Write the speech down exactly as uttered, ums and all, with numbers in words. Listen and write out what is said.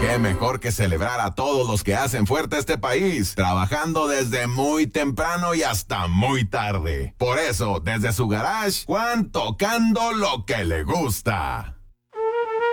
qué mejor que celebrar a todos los que hacen fuerte este país, trabajando desde muy temprano y hasta muy tarde. Por eso, desde su garage, Juan tocando lo que le gusta.